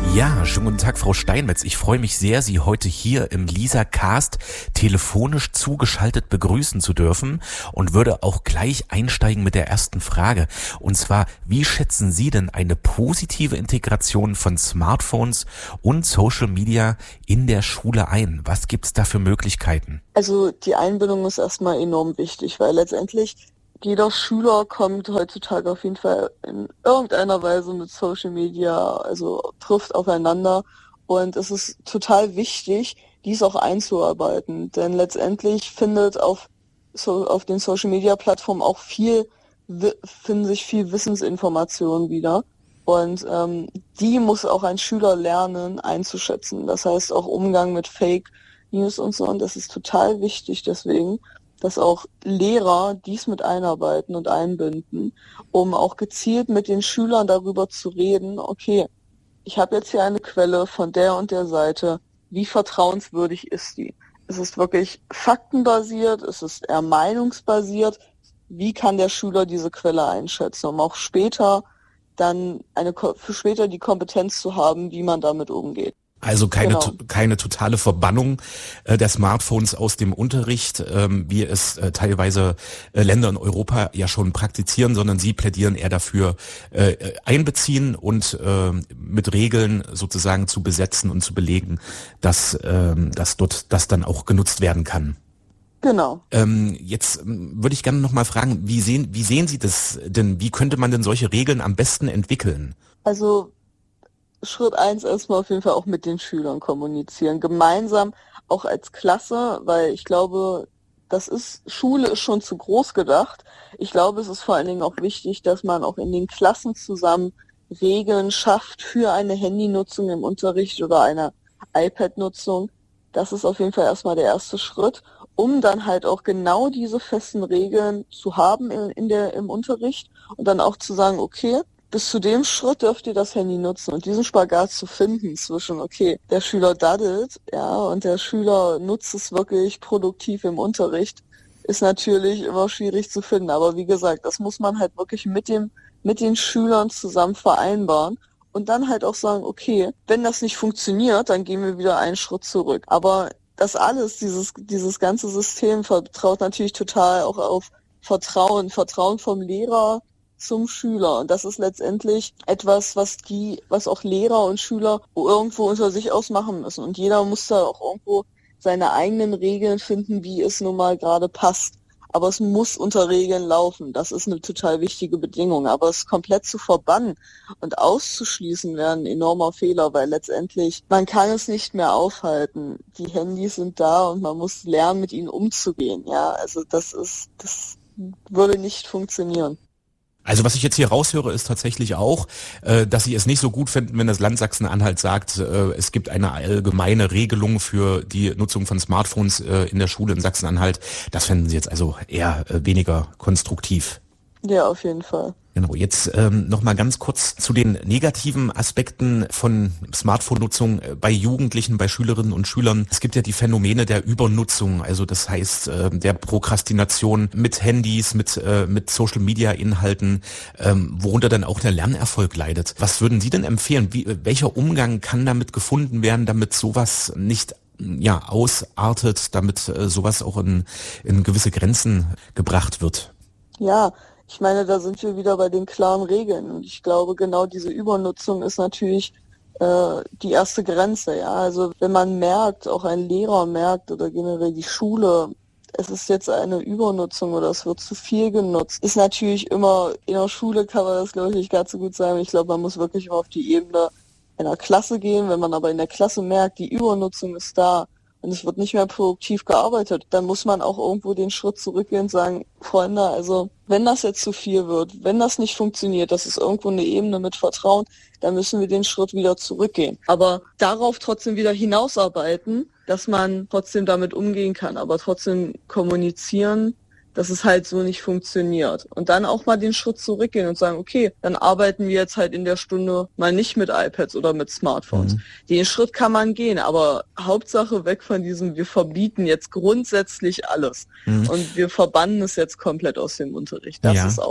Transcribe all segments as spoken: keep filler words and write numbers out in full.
Ja, schönen guten Tag, Frau Steinmetz. Ich freue mich sehr, Sie heute hier im Lisa-Cast telefonisch zugeschaltet begrüßen zu dürfen und würde auch gleich einsteigen mit der ersten Frage. Und zwar, wie schätzen Sie denn eine positive Integration von Smartphones und Social Media in der Schule ein? Was gibt's da für Möglichkeiten? Also die Einbindung ist erstmal enorm wichtig, weil letztendlich jeder Schüler kommt heutzutage auf jeden Fall in irgendeiner Weise mit Social Media, also trifft aufeinander, und es ist total wichtig, dies auch einzuarbeiten, denn letztendlich findet auf so auf den Social Media Plattformen auch viel finden sich viel Wissensinformationen wieder, und ähm, die muss auch ein Schüler lernen einzuschätzen. Das heißt auch Umgang mit Fake News und so, und das ist total wichtig, deswegen dass auch Lehrer dies mit einarbeiten und einbinden, um auch gezielt mit den Schülern darüber zu reden, okay, ich habe jetzt hier eine Quelle von der und der Seite, wie vertrauenswürdig ist die? Es ist wirklich faktenbasiert, es ist eher meinungsbasiert, wie kann der Schüler diese Quelle einschätzen, um auch später dann eine, für später die Kompetenz zu haben, wie man damit umgeht. Also keine Genau. keine totale Verbannung äh, der Smartphones aus dem Unterricht, ähm, wie es äh, teilweise äh, Länder in Europa ja schon praktizieren, sondern Sie plädieren eher dafür, äh, einbeziehen und äh, mit Regeln sozusagen zu besetzen und zu belegen, dass, äh, dass dort das dann auch genutzt werden kann. Genau. Ähm, jetzt ähm, würde ich gerne noch mal fragen, wie sehen, wie sehen Sie das denn? Wie könnte man denn solche Regeln am besten entwickeln? Also Schritt eins erstmal auf jeden Fall auch mit den Schülern kommunizieren, gemeinsam auch als Klasse, weil ich glaube, das ist, Schule ist schon zu groß gedacht. Ich glaube, es ist vor allen Dingen auch wichtig, dass man auch in den Klassen zusammen Regeln schafft für eine Handynutzung im Unterricht oder eine iPad-Nutzung. Das ist auf jeden Fall erstmal der erste Schritt, um dann halt auch genau diese festen Regeln zu haben in, in der, im Unterricht und dann auch zu sagen, okay, bis zu dem Schritt dürft ihr das Handy nutzen, und diesen Spagat zu finden zwischen, okay, der Schüler daddelt, ja, und der Schüler nutzt es wirklich produktiv im Unterricht, ist natürlich immer schwierig zu finden. Aber wie gesagt, das muss man halt wirklich mit dem, mit den Schülern zusammen vereinbaren und dann halt auch sagen, okay, wenn das nicht funktioniert, dann gehen wir wieder einen Schritt zurück. Aber das alles, dieses, dieses ganze System vertraut natürlich total auch auf Vertrauen, Vertrauen vom Lehrer zum Schüler. Und das ist letztendlich etwas, was die, was auch Lehrer und Schüler irgendwo unter sich ausmachen müssen. Und jeder muss da auch irgendwo seine eigenen Regeln finden, wie es nun mal gerade passt. Aber es muss unter Regeln laufen. Das ist eine total wichtige Bedingung. Aber es komplett zu verbannen und auszuschließen wäre ein enormer Fehler, weil letztendlich man kann es nicht mehr aufhalten. Die Handys sind da und man muss lernen, mit ihnen umzugehen. Ja, also das ist, das würde nicht funktionieren. Also was ich jetzt hier raushöre, ist tatsächlich auch, äh, dass Sie es nicht so gut finden, wenn das Land Sachsen-Anhalt sagt, äh, es gibt eine allgemeine Regelung für die Nutzung von Smartphones äh, in der Schule in Sachsen-Anhalt. Das fänden Sie jetzt also eher äh, weniger konstruktiv. Ja, auf jeden Fall. Genau, jetzt ähm, nochmal ganz kurz zu den negativen Aspekten von Smartphone-Nutzung bei Jugendlichen, bei Schülerinnen und Schülern. Es gibt ja die Phänomene der Übernutzung, also das heißt äh, der Prokrastination mit Handys, mit äh, mit Social-Media-Inhalten, ähm, worunter dann auch der Lernerfolg leidet. Was würden Sie denn empfehlen? Wie, welcher Umgang kann damit gefunden werden, damit sowas nicht ja ausartet, damit äh, sowas auch in, in gewisse Grenzen gebracht wird? Ja, ich meine, da sind wir wieder bei den klaren Regeln, und ich glaube, genau diese Übernutzung ist natürlich äh, die erste Grenze. Ja, also wenn man merkt, auch ein Lehrer merkt oder generell die Schule, es ist jetzt eine Übernutzung oder es wird zu viel genutzt, ist natürlich immer, in der Schule kann man das, glaube ich, nicht ganz so gut sagen. Ich glaube, man muss wirklich immer auf die Ebene einer Klasse gehen. Wenn man aber in der Klasse merkt, die Übernutzung ist da und es wird nicht mehr produktiv gearbeitet, dann muss man auch irgendwo den Schritt zurückgehen und sagen, Freunde, also wenn das jetzt zu viel wird, wenn das nicht funktioniert, das ist irgendwo eine Ebene mit Vertrauen, dann müssen wir den Schritt wieder zurückgehen. Aber darauf trotzdem wieder hinausarbeiten, dass man trotzdem damit umgehen kann, aber trotzdem kommunizieren, dass es halt so nicht funktioniert. Und dann auch mal den Schritt zurückgehen und sagen, okay, dann arbeiten wir jetzt halt in der Stunde mal nicht mit iPads oder mit Smartphones. Mhm. Den Schritt kann man gehen, aber Hauptsache weg von diesem, wir verbieten jetzt grundsätzlich alles. Mhm. Und wir verbannen es jetzt komplett aus dem Unterricht. Das ja. ist auch für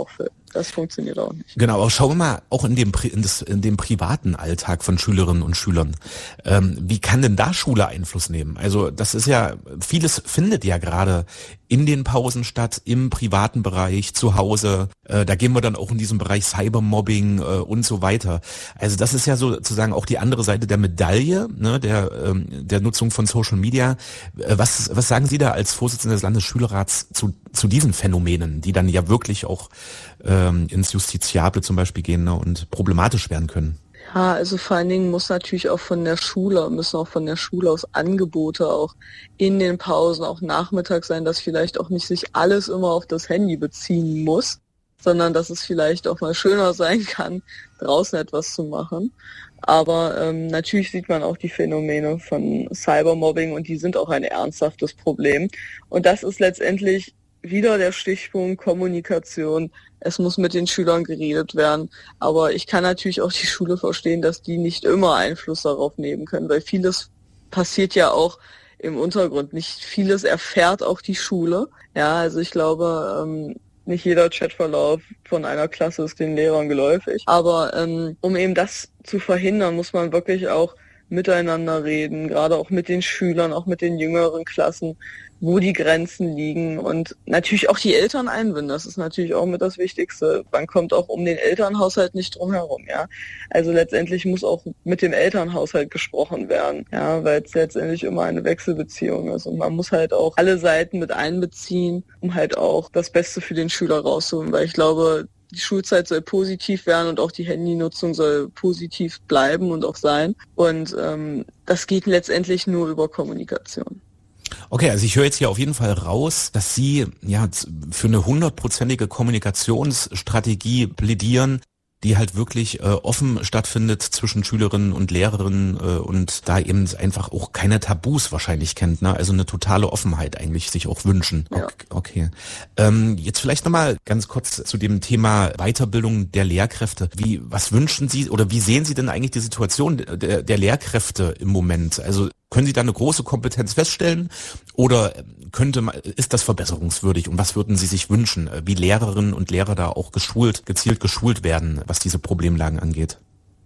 Das funktioniert auch nicht. Genau, aber schauen wir mal auch in dem, in, das, in dem privaten Alltag von Schülerinnen und Schülern. Ähm, wie kann denn da Schule Einfluss nehmen? Also das ist ja, vieles findet ja gerade in den Pausen statt, im privaten Bereich, zu Hause. Äh, da gehen wir dann auch in diesem Bereich Cybermobbing äh, und so weiter. Also das ist ja sozusagen auch die andere Seite der Medaille, ne, der, ähm, der Nutzung von Social Media. Äh, was, was sagen Sie da als Vorsitzender des Landesschülerrats zu, zu diesen Phänomenen, die dann ja wirklich auch ähm, ins Justiziable zum Beispiel gehen, ne, und problematisch werden können? Ja, also vor allen Dingen muss natürlich auch von der Schule, müssen auch von der Schule aus Angebote auch in den Pausen, auch nachmittags sein, dass vielleicht auch nicht sich alles immer auf das Handy beziehen muss, sondern dass es vielleicht auch mal schöner sein kann, draußen etwas zu machen. Aber ähm, natürlich sieht man auch die Phänomene von Cybermobbing und die sind auch ein ernsthaftes Problem. Und das ist letztendlich wieder der Stichpunkt Kommunikation. Es muss mit den Schülern geredet werden. Aber ich kann natürlich auch die Schule verstehen, dass die nicht immer Einfluss darauf nehmen können, weil vieles passiert ja auch im Untergrund. Nicht vieles erfährt auch die Schule. Ja, also ich glaube, ähm, nicht jeder Chatverlauf von einer Klasse ist den Lehrern geläufig. Aber ähm, um eben das zu verhindern, muss man wirklich auch miteinander reden, gerade auch mit den Schülern, auch mit den jüngeren Klassen, wo die Grenzen liegen und natürlich auch die Eltern einbinden. Das ist natürlich auch mit das Wichtigste. Man kommt auch um den Elternhaushalt nicht drum herum, ja. Also letztendlich muss auch mit dem Elternhaushalt gesprochen werden, ja, weil es letztendlich immer eine Wechselbeziehung ist und man muss halt auch alle Seiten mit einbeziehen, um halt auch das Beste für den Schüler rauszuholen, weil ich glaube, die Schulzeit soll positiv werden und auch die Handynutzung soll positiv bleiben und auch sein. Und ähm, das geht letztendlich nur über Kommunikation. Okay, also ich höre jetzt hier auf jeden Fall raus, dass Sie ja für eine hundertprozentige Kommunikationsstrategie plädieren, die halt wirklich äh, offen stattfindet zwischen Schülerinnen und Lehrerinnen äh, und da eben einfach auch keine Tabus wahrscheinlich kennt, ne? Also eine totale Offenheit eigentlich sich auch wünschen. Ja. Okay. okay. Ähm, jetzt vielleicht nochmal ganz kurz zu dem Thema Weiterbildung der Lehrkräfte. Wie, was wünschen Sie oder wie sehen Sie denn eigentlich die Situation der, der Lehrkräfte im Moment? Also können Sie da eine große Kompetenz feststellen oder könnte man, ist das verbesserungswürdig und was würden Sie sich wünschen, wie Lehrerinnen und Lehrer da auch geschult, gezielt geschult werden, was diese Problemlagen angeht?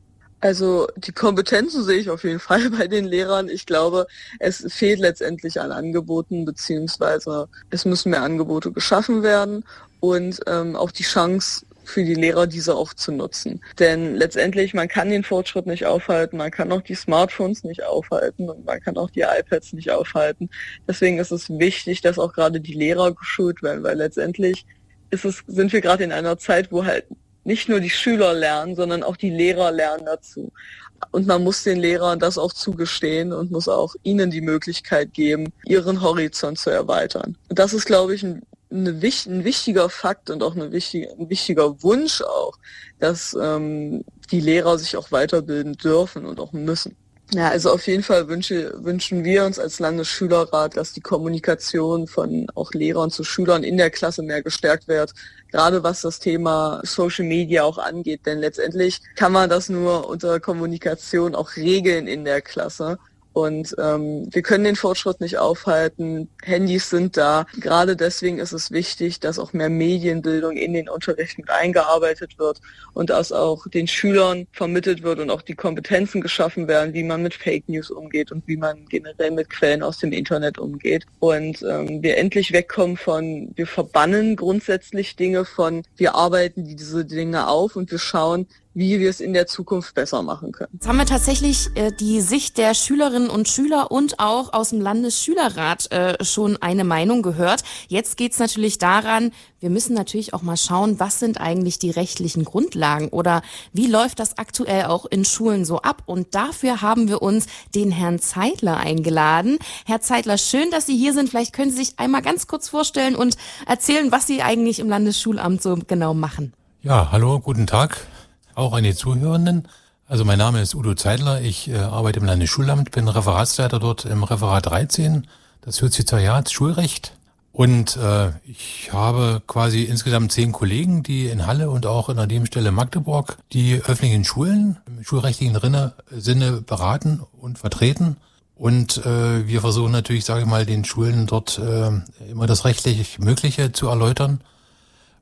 Also die Kompetenzen sehe ich auf jeden Fall bei den Lehrern. Ich glaube, es fehlt letztendlich an Angeboten, beziehungsweise es müssen mehr Angebote geschaffen werden und ähm, auch die Chance für die Lehrer, diese auch zu nutzen. Denn letztendlich, man kann den Fortschritt nicht aufhalten, man kann auch die Smartphones nicht aufhalten und man kann auch die iPads nicht aufhalten. Deswegen ist es wichtig, dass auch gerade die Lehrer geschult werden, weil letztendlich ist es, sind wir gerade in einer Zeit, wo halt nicht nur die Schüler lernen, sondern auch die Lehrer lernen dazu. Und man muss den Lehrern das auch zugestehen und muss auch ihnen die Möglichkeit geben, ihren Horizont zu erweitern. Und das ist, glaube ich, ein Eine, ein wichtiger Fakt und auch eine wichtige, ein wichtiger Wunsch auch, dass ähm, die Lehrer sich auch weiterbilden dürfen und auch müssen. Ja, also auf jeden Fall wünsche, wünschen wir uns als Landesschülerrat, dass die Kommunikation von auch Lehrern zu Schülern in der Klasse mehr gestärkt wird, gerade was das Thema Social Media auch angeht. Denn letztendlich kann man das nur unter Kommunikation auch regeln in der Klasse. Und ähm, wir können den Fortschritt nicht aufhalten. Handys sind da. Gerade deswegen ist es wichtig, dass auch mehr Medienbildung in den Unterricht mit eingearbeitet wird und dass auch den Schülern vermittelt wird und auch die Kompetenzen geschaffen werden, wie man mit Fake News umgeht und wie man generell mit Quellen aus dem Internet umgeht. Und ähm, wir endlich wegkommen von, wir verbannen grundsätzlich Dinge von, wir arbeiten diese Dinge auf und wir schauen, wie wir es in der Zukunft besser machen können. Jetzt haben wir tatsächlich äh, die Sicht der Schülerinnen und Schüler und auch aus dem Landesschülerrat äh, schon eine Meinung gehört. Jetzt geht's natürlich daran, wir müssen natürlich auch mal schauen, was sind eigentlich die rechtlichen Grundlagen oder wie läuft das aktuell auch in Schulen so ab? Und dafür haben wir uns den Herrn Zeidler eingeladen. Herr Zeidler, schön, dass Sie hier sind. Vielleicht können Sie sich einmal ganz kurz vorstellen und erzählen, was Sie eigentlich im Landesschulamt so genau machen. Ja, hallo, guten Tag. Auch an die Zuhörenden. Also mein Name ist Udo Zeidler, ich äh, arbeite im Landesschulamt, bin Referatsleiter dort im Referat dreizehn, das Justizariat Schulrecht. Und äh, ich habe quasi insgesamt zehn Kollegen, die in Halle und auch in der Nebenstelle Magdeburg die öffentlichen Schulen im schulrechtlichen Rinne, Sinne beraten und vertreten. Und äh, wir versuchen natürlich, sage ich mal, den Schulen dort äh, immer das rechtlich Mögliche zu erläutern.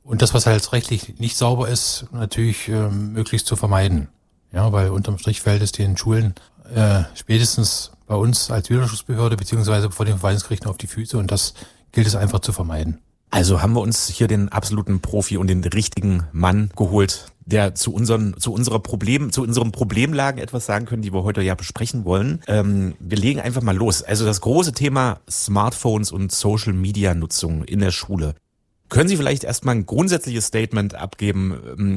Und das, was halt rechtlich nicht sauber ist, natürlich äh, möglichst zu vermeiden. Ja, weil unterm Strich fällt es den Schulen äh, spätestens bei uns als Widerschussbehörde beziehungsweise vor den Verwaltungsgerichten auf die Füße und das gilt es einfach zu vermeiden. Also haben wir uns hier den absoluten Profi und den richtigen Mann geholt, der zu unseren, zu unserer Problem, zu unseren Problemlagen etwas sagen können, die wir heute ja besprechen wollen. Ähm, wir legen einfach mal los. Also das große Thema Smartphones und Social Media Nutzung in der Schule. Können Sie vielleicht erstmal ein grundsätzliches Statement abgeben?